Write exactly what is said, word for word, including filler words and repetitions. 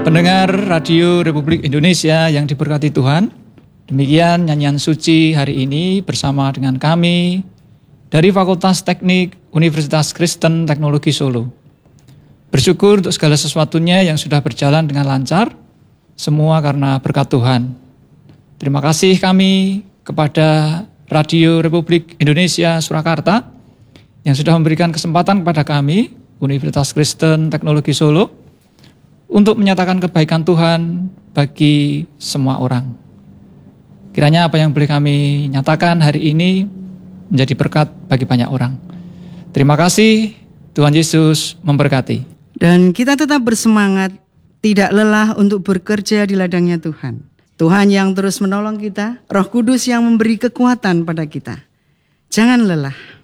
Pendengar Radio Republik Indonesia yang diberkati Tuhan, demikian nyanyian suci hari ini bersama dengan kami dari Fakultas Teknik Universitas Kristen Teknologi Solo. Bersyukur untuk segala sesuatunya yang sudah berjalan dengan lancar, semua karena berkat Tuhan. Terima kasih kami kepada Radio Republik Indonesia Surakarta yang sudah memberikan kesempatan kepada kami, Universitas Kristen Teknologi Solo, untuk menyatakan kebaikan Tuhan bagi semua orang. Kiranya apa yang boleh kami nyatakan hari ini menjadi berkat bagi banyak orang. Terima kasih, Tuhan Yesus memberkati. Dan kita tetap bersemangat, tidak lelah untuk bekerja di ladangnya Tuhan. Tuhan yang terus menolong kita, Roh Kudus yang memberi kekuatan pada kita. Jangan lelah.